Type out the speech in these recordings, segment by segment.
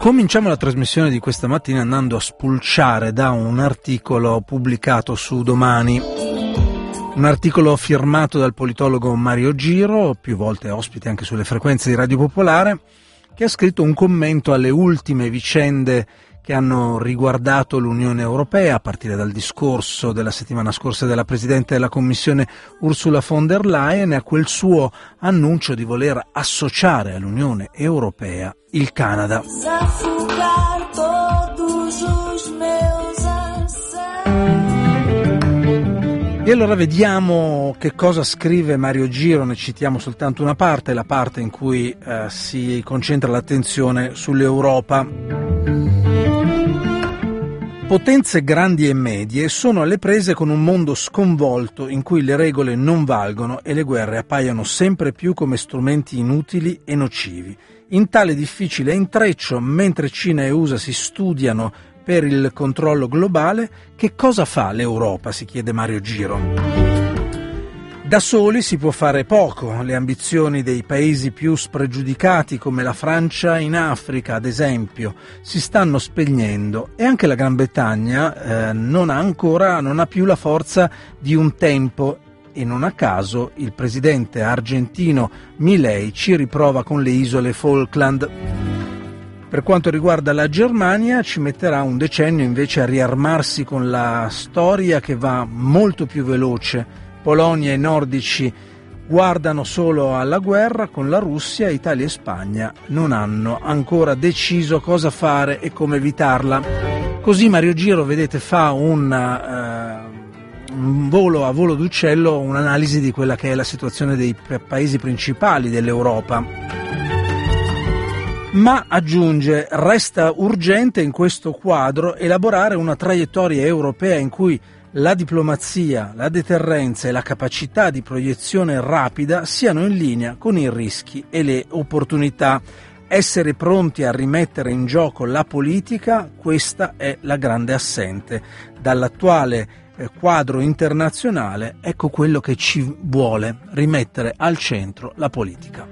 Cominciamo la trasmissione di questa mattina andando a spulciare da un articolo pubblicato su Domani. Un articolo firmato dal politologo Mario Giro, più volte ospite anche sulle frequenze di Radio Popolare, che ha scritto un commento alle ultime vicende che hanno riguardato l'Unione Europea, a partire dal discorso della settimana scorsa della Presidente della Commissione Ursula von der Leyen e a quel suo annuncio di voler associare all'Unione Europea il Canada. E allora vediamo che cosa scrive Mario Giro, ne citiamo soltanto una parte, la parte in cui si concentra l'attenzione sull'Europa. Potenze grandi e medie sono alle prese con un mondo sconvolto in cui le regole non valgono e le guerre appaiono sempre più come strumenti inutili e nocivi. In tale difficile intreccio, mentre Cina e USA si studiano per il controllo globale, che cosa fa l'Europa? Si chiede Mario Giro. Da soli si può fare poco, le ambizioni dei paesi più spregiudicati come la Francia in Africa, ad esempio, si stanno spegnendo e anche la Gran Bretagna non ha più la forza di un tempo e non a caso il presidente argentino Milei ci riprova con le isole Falkland. Per quanto riguarda la Germania, ci metterà un decennio invece a riarmarsi con la storia che va molto più veloce. Polonia e nordici guardano solo alla guerra con la Russia, Italia e Spagna non hanno ancora deciso cosa fare e come evitarla. Così Mario Giro, vedete, fa un volo a volo d'uccello, un'analisi di quella che è la situazione dei paesi principali dell'Europa. Ma aggiunge, resta urgente in questo quadro elaborare una traiettoria europea in cui la diplomazia, la deterrenza e la capacità di proiezione rapida siano in linea con i rischi e le opportunità. Essere pronti a rimettere in gioco la politica, questa è la grande assente. Dall'attuale quadro internazionale, ecco quello che ci vuole, rimettere al centro la politica.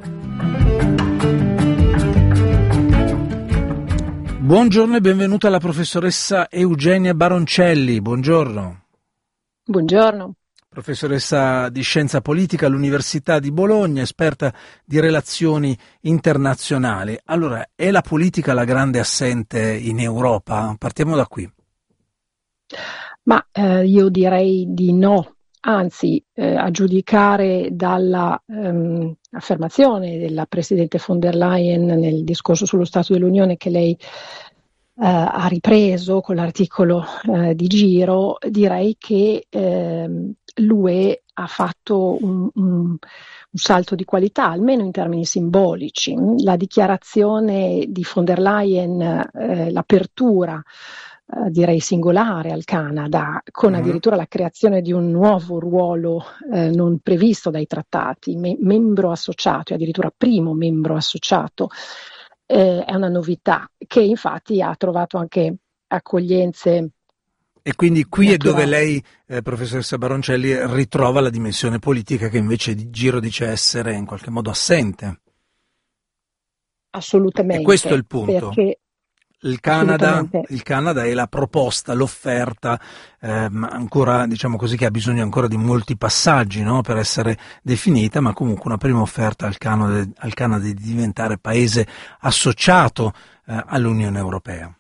Buongiorno e benvenuta alla professoressa Eugenia Baroncelli, buongiorno. Buongiorno. Professoressa di Scienza Politica all'Università di Bologna, esperta di relazioni internazionali. Allora, è la politica la grande assente in Europa? Partiamo da qui. Ma io direi di no, anzi, a giudicare dalla affermazione della Presidente von der Leyen nel discorso sullo Stato dell'Unione che lei ha ripreso con l'articolo di Giro, direi che l'UE ha fatto un salto di qualità, almeno in termini simbolici. La dichiarazione di von der Leyen, l'apertura direi singolare al Canada, con addirittura la creazione di un nuovo ruolo non previsto dai trattati, membro associato, e addirittura primo membro associato, è una novità che infatti ha trovato anche accoglienze. E quindi qui naturali. È dove lei, professoressa Baroncelli, ritrova la dimensione politica che invece di Giro dice essere in qualche modo assente. Assolutamente. E questo è il punto. Perché il Canada è la proposta, l'offerta, ancora, diciamo così, che ha bisogno ancora di molti passaggi, no, per essere definita, ma comunque una prima offerta al Canada di diventare paese associato all'Unione Europea.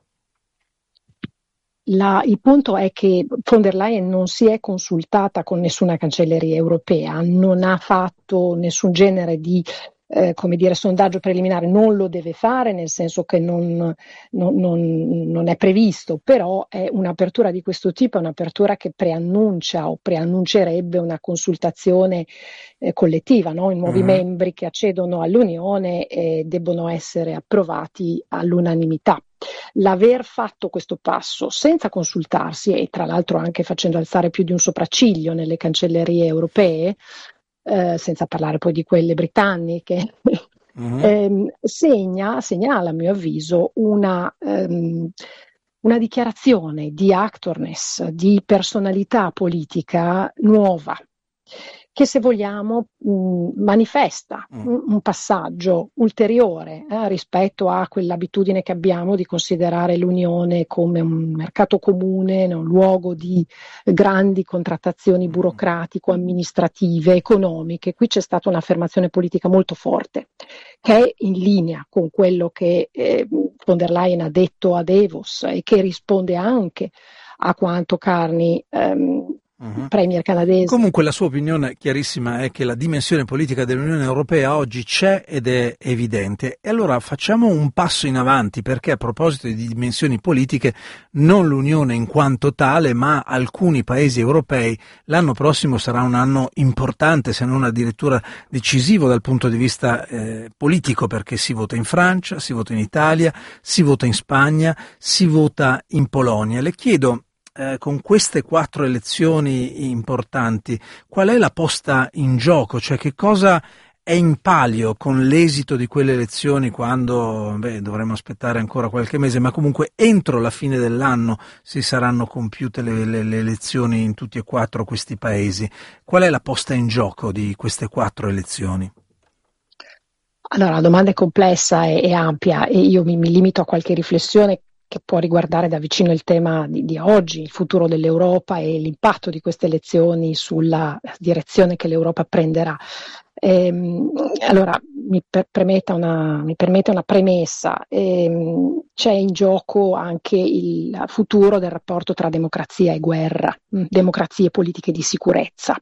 Il punto è che von der Leyen non si è consultata con nessuna cancelleria europea, non ha fatto nessun genere di sondaggio preliminare, non lo deve fare, nel senso che non è previsto, però è un'apertura di questo tipo, è un'apertura che preannuncia o preannuncerebbe una consultazione collettiva, no? I nuovi membri che accedono all'Unione debbono essere approvati all'unanimità. L'aver fatto questo passo senza consultarsi e tra l'altro anche facendo alzare più di un sopracciglio nelle cancellerie europee, senza parlare poi di quelle britanniche, segnala a mio avviso una dichiarazione di actorness, di personalità politica nuova, che se vogliamo manifesta un passaggio ulteriore rispetto a quell'abitudine che abbiamo di considerare l'Unione come un mercato comune, un luogo di grandi contrattazioni burocratico-amministrative, economiche. Qui c'è stata un'affermazione politica molto forte, che è in linea con quello che von der Leyen ha detto a Davos e che risponde anche a quanto Carney, premier canadese. Comunque la sua opinione chiarissima è che la dimensione politica dell'Unione Europea oggi c'è ed è evidente. E allora facciamo un passo in avanti, perché a proposito di dimensioni politiche, non l'Unione in quanto tale, ma alcuni paesi europei, l'anno prossimo sarà un anno importante, se non addirittura decisivo dal punto di vista politico, perché si vota in Francia, si vota in Italia, si vota in Spagna, si vota in Polonia. Le chiedo, con queste 4 elezioni importanti, qual è la posta in gioco? Cioè, che cosa è in palio con l'esito di quelle elezioni, quando dovremo aspettare ancora qualche mese, ma comunque entro la fine dell'anno si saranno compiute le elezioni in tutti e 4 questi paesi. Qual è la posta in gioco di queste 4 elezioni? Allora, la domanda è complessa e ampia, e io mi limito a qualche riflessione che può riguardare da vicino il tema di oggi, il futuro dell'Europa e l'impatto di queste elezioni sulla direzione che l'Europa prenderà. Allora, mi permette una premessa. C'è in gioco anche il futuro del rapporto tra democrazia e guerra, democrazie e politiche di sicurezza.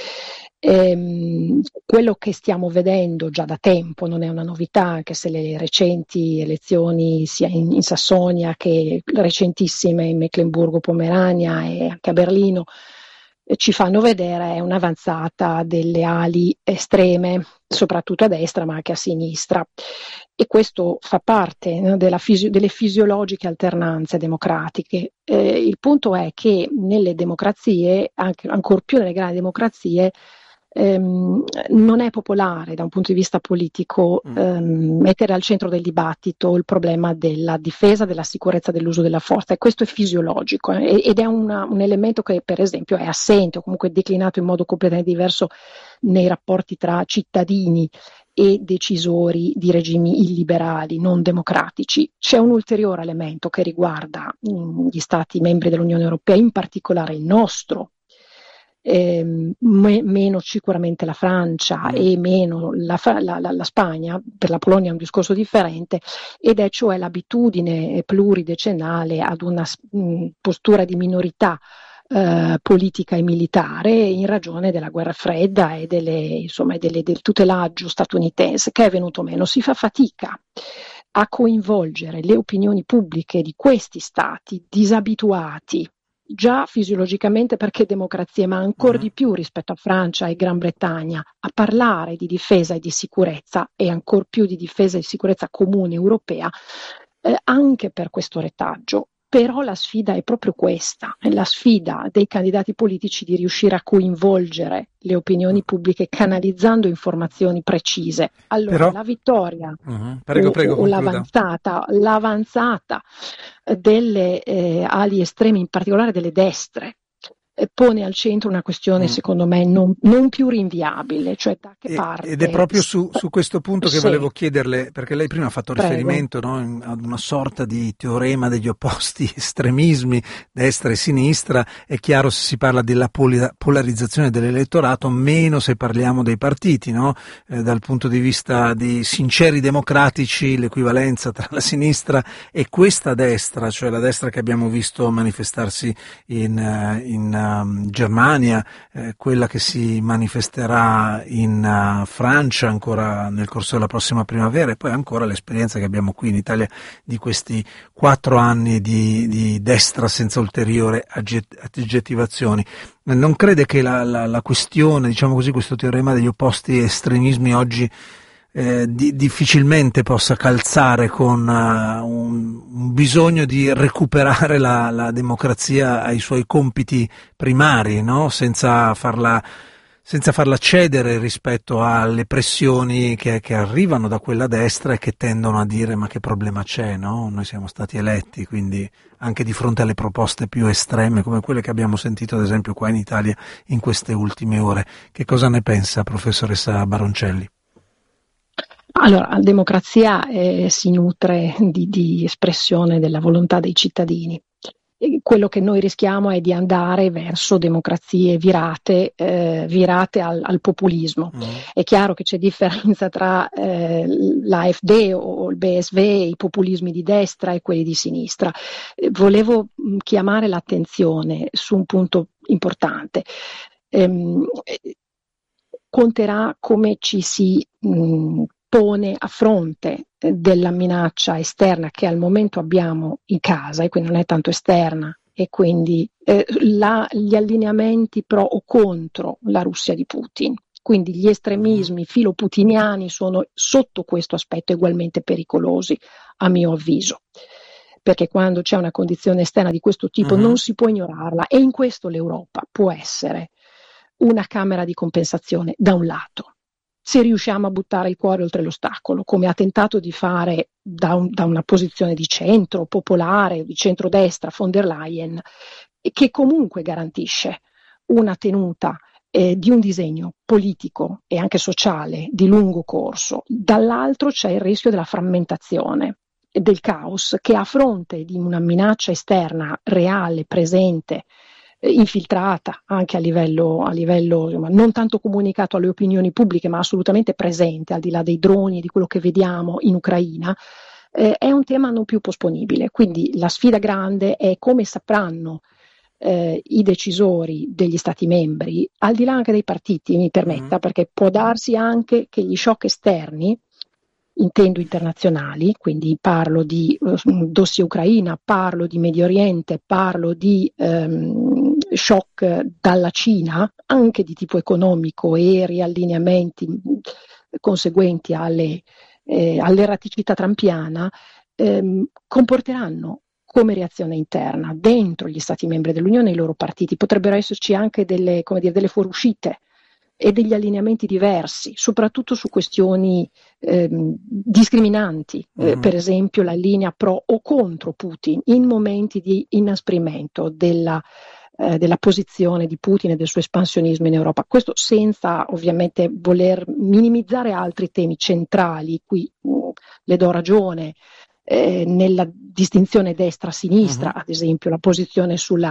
Quello che stiamo vedendo già da tempo non è una novità, anche se le recenti elezioni sia in Sassonia che recentissime in Meclemburgo-Pomerania e anche a Berlino ci fanno vedere un'avanzata delle ali estreme, soprattutto a destra ma anche a sinistra, e questo fa parte delle fisiologiche alternanze democratiche. Il punto è che nelle democrazie, ancor più nelle grandi democrazie, non è popolare da un punto di vista politico mettere al centro del dibattito il problema della difesa, della sicurezza, dell'uso della forza, e questo è fisiologico ed è un elemento che per esempio è assente o comunque declinato in modo completamente diverso nei rapporti tra cittadini e decisori di regimi illiberali, non democratici. C'è un ulteriore elemento che riguarda gli Stati membri dell'Unione Europea, in particolare il nostro, meno sicuramente la Francia e meno la Spagna. Per la Polonia è un discorso differente, ed è cioè l'abitudine pluridecennale ad una postura di minorità politica e militare in ragione della guerra fredda e del tutelaggio statunitense, che è venuto meno. Si fa fatica a coinvolgere le opinioni pubbliche di questi stati disabituati già fisiologicamente, perché democrazie, ma ancora di più rispetto a Francia e Gran Bretagna, a parlare di difesa e di sicurezza, e ancor più di difesa e sicurezza comune europea, anche per questo retaggio. Però la sfida è proprio questa, è la sfida dei candidati politici di riuscire a coinvolgere le opinioni pubbliche canalizzando informazioni precise. Allora, la vittoria o l'avanzata delle ali estreme, in particolare delle destre, pone al centro una questione secondo me non più rinviabile, cioè da che parte. Ed è proprio su questo punto che volevo chiederle, perché lei prima ha fatto riferimento ad una sorta di teorema degli opposti estremismi, destra e sinistra. È chiaro, se si parla della polarizzazione dell'elettorato, meno se parliamo dei partiti, no? Dal punto di vista di sinceri democratici, l'equivalenza tra la sinistra e questa destra, cioè la destra che abbiamo visto manifestarsi in Germania, quella che si manifesterà in Francia ancora nel corso della prossima primavera, e poi ancora l'esperienza che abbiamo qui in Italia di questi 4 anni di destra senza ulteriori aggettivazioni. Non crede che la questione, diciamo così, questo teorema degli opposti estremismi oggi difficilmente possa calzare con un bisogno di recuperare la democrazia ai suoi compiti primari, no? Senza farla senza farla cedere rispetto alle pressioni che arrivano da quella destra e che tendono a dire ma che problema c'è, no? Noi siamo stati eletti, quindi anche di fronte alle proposte più estreme come quelle che abbiamo sentito ad esempio qua in Italia in queste ultime ore. Che cosa ne pensa, professoressa Baroncelli? Allora, la democrazia si nutre di espressione della volontà dei cittadini. E quello che noi rischiamo è di andare verso democrazie virate al populismo. È chiaro che c'è differenza tra l'AfD o il BSV, i populismi di destra e quelli di sinistra. Volevo chiamare l'attenzione su un punto importante. Conterà come ci si pone a fronte della minaccia esterna che al momento abbiamo in casa, e quindi non è tanto esterna, e quindi gli allineamenti pro o contro la Russia di Putin. Quindi gli estremismi filoputiniani sono sotto questo aspetto ugualmente pericolosi, a mio avviso, perché quando c'è una condizione esterna di questo tipo non si può ignorarla, e in questo l'Europa può essere una camera di compensazione da un lato, se riusciamo a buttare il cuore oltre l'ostacolo, come ha tentato di fare da una posizione di centro, popolare, di centrodestra von der Leyen, che comunque garantisce una tenuta di un disegno politico e anche sociale di lungo corso. Dall'altro c'è il rischio della frammentazione e del caos, che a fronte di una minaccia esterna reale, presente, infiltrata anche a livello insomma, non tanto comunicato alle opinioni pubbliche, ma assolutamente presente, al di là dei droni e di quello che vediamo in Ucraina, è un tema non più posponibile. Quindi la sfida grande è come sapranno i decisori degli Stati membri, al di là anche dei partiti, mi permetta, perché può darsi anche che gli shock esterni, intendo internazionali, quindi parlo di dossier Ucraina, parlo di Medio Oriente, parlo di shock dalla Cina, anche di tipo economico, e riallineamenti conseguenti alle erraticità trumpiana, comporteranno come reazione interna dentro gli Stati membri dell'Unione e i loro partiti. Potrebbero esserci anche delle fuoriuscite e degli allineamenti diversi, soprattutto su questioni discriminanti, per esempio la linea pro o contro Putin, in momenti di inasprimento della posizione di Putin e del suo espansionismo in Europa. Questo senza ovviamente voler minimizzare altri temi centrali, qui le do ragione, nella distinzione destra-sinistra, ad esempio la posizione sulle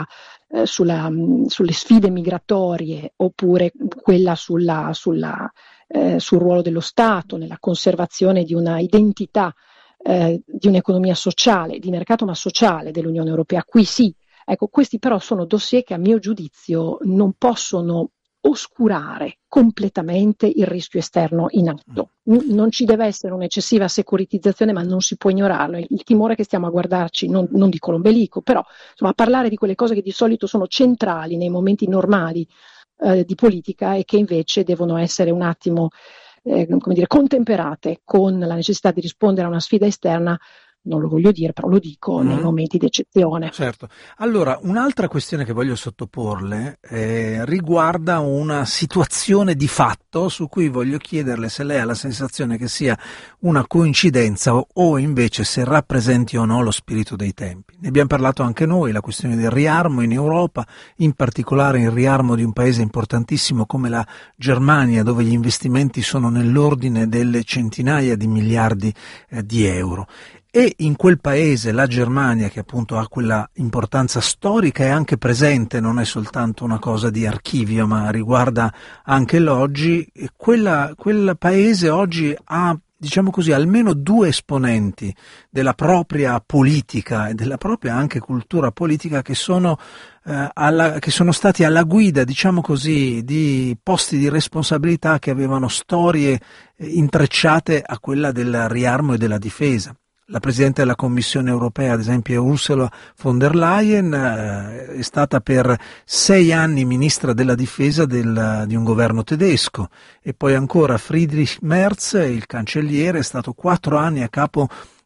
sfide migratorie, oppure quella sul ruolo dello Stato nella conservazione di una identità di un'economia sociale, di mercato ma sociale dell'Unione Europea. Qui sì, ecco, questi però sono dossier che a mio giudizio non possono oscurare completamente il rischio esterno in atto. Non ci deve essere un'eccessiva securitizzazione, ma non si può ignorarlo. Il timore che stiamo a guardarci, non dico l'ombelico, però insomma, a parlare di quelle cose che di solito sono centrali nei momenti normali di politica, e che invece devono essere un attimo contemperate con la necessità di rispondere a una sfida esterna. Non lo voglio dire, però lo dico nei momenti di eccezione. Certo. Allora, un'altra questione che voglio sottoporle riguarda una situazione di fatto su cui voglio chiederle se lei ha la sensazione che sia una coincidenza o invece se rappresenti o no lo spirito dei tempi. Ne abbiamo parlato anche noi, la questione del riarmo in Europa, in particolare il riarmo di un paese importantissimo come la Germania, dove gli investimenti sono nell'ordine delle centinaia di miliardi di euro. E in quel paese, la Germania, che appunto ha quella importanza storica e anche presente, non è soltanto una cosa di archivio, ma riguarda anche l'oggi, quel paese oggi ha, diciamo così, almeno due esponenti della propria politica e della propria anche cultura politica che sono stati alla guida, diciamo così, di posti di responsabilità che avevano storie intrecciate a quella del riarmo e della difesa. La Presidente della Commissione europea, ad esempio Ursula von der Leyen, è stata per 6 anni ministra della difesa di un governo tedesco, e poi ancora Friedrich Merz, il cancelliere, è stato 4 anni a capo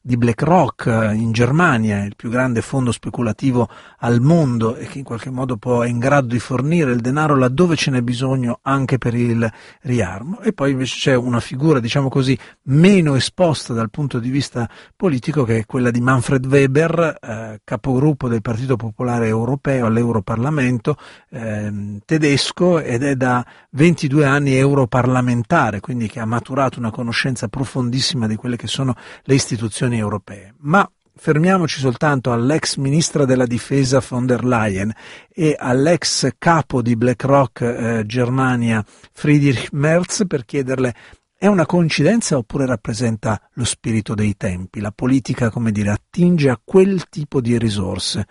di BlackRock in Germania, il più grande fondo speculativo al mondo e che in qualche modo poi è in grado di fornire il denaro laddove ce n'è bisogno anche per il riarmo. E poi invece c'è una figura, diciamo così, meno esposta dal punto di vista politico, che è quella di Manfred Weber, capogruppo del Partito Popolare Europeo all'Europarlamento, tedesco, ed è da 22 anni europarlamentare, quindi che ha maturato una conoscenza profondissima di quelle che sono le istituzioni europee. Ma fermiamoci soltanto all'ex ministra della difesa von der Leyen e all'ex capo di BlackRock Germania Friedrich Merz per chiederle: è una coincidenza oppure rappresenta lo spirito dei tempi? La politica, come dire, attinge a quel tipo di risorse?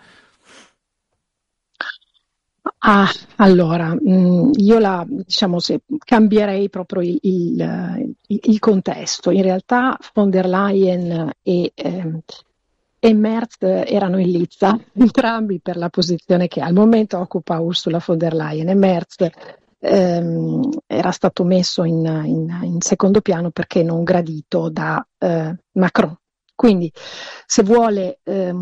Allora, io se cambierei proprio il contesto. In realtà von der Leyen e Merz erano in lizza, entrambi per la posizione che al momento occupa Ursula von der Leyen, e Merz era stato messo in secondo piano perché non gradito da Macron. Quindi, se vuole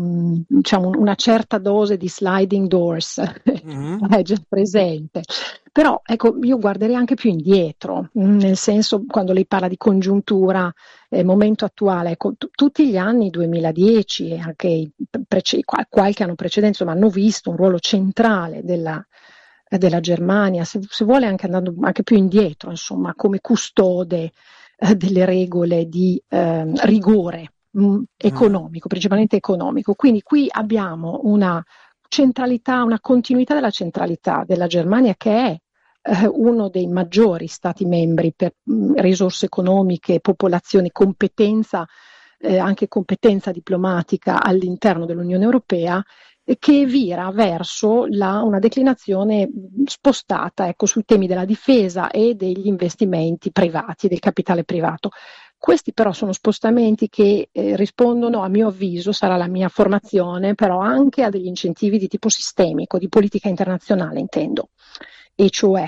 una certa dose di sliding doors è già presente. Però ecco, io guarderei anche più indietro, nel senso, quando lei parla di congiuntura, momento attuale, ecco, tutti gli anni 2010 e anche qualche anno precedente, insomma, hanno visto un ruolo centrale della Germania, se vuole anche andando anche più indietro, insomma, come custode delle regole di rigore economico, principalmente economico. Quindi qui abbiamo una centralità, una continuità della centralità della Germania, che è uno dei maggiori stati membri per risorse economiche, popolazione, competenza, anche competenza diplomatica all'interno dell'Unione Europea, che vira verso una declinazione spostata, ecco, sui temi della difesa e degli investimenti privati, del capitale privato. Questi però sono spostamenti che rispondono, a mio avviso, sarà la mia formazione, però anche a degli incentivi di tipo sistemico, di politica internazionale intendo, e cioè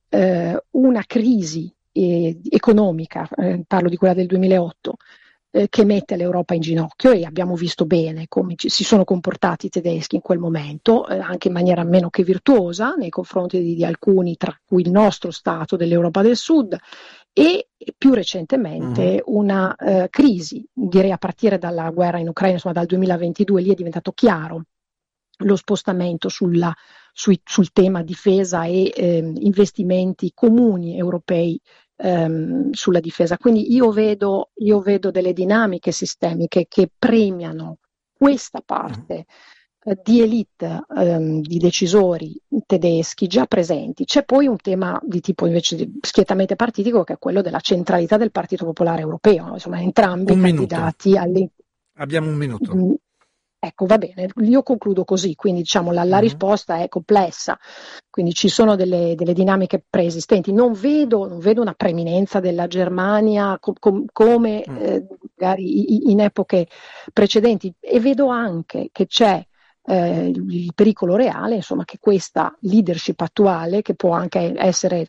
una crisi economica, parlo di quella del 2008, che mette l'Europa in ginocchio, e abbiamo visto bene come si sono comportati i tedeschi in quel momento, anche in maniera meno che virtuosa nei confronti di alcuni, tra cui il nostro Stato dell'Europa del Sud, e più recentemente una crisi, direi a partire dalla guerra in Ucraina, insomma dal 2022 lì è diventato chiaro lo spostamento sul tema difesa e investimenti comuni europei sulla difesa. Quindi io vedo delle dinamiche sistemiche che premiano questa parte di elite, di decisori tedeschi già presenti. C'è poi un tema di tipo invece schiettamente partitico, che è quello della centralità del Partito Popolare Europeo, no? Insomma, entrambi candidati Abbiamo un minuto. Ecco, va bene, io concludo così, quindi diciamo la risposta è complessa, quindi ci sono delle dinamiche preesistenti. Non vedo una preminenza della Germania come magari in epoche precedenti, e vedo anche che c'è il pericolo reale, insomma, che questa leadership attuale, che può anche essere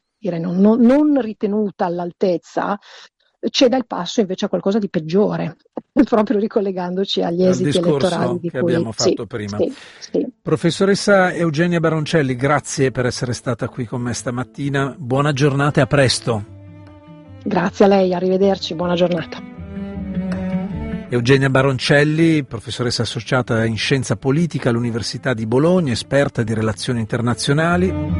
non ritenuta all'altezza, ceda il passo invece a qualcosa di peggiore, proprio ricollegandoci agli esiti elettorali di che cui abbiamo fatto prima. Sì. Professoressa Eugenia Baroncelli, grazie per essere stata qui con me stamattina. Buona giornata e a presto. Grazie a lei, arrivederci, buona giornata. Eugenia Baroncelli, professoressa associata in scienza politica all'Università di Bologna, esperta di relazioni internazionali.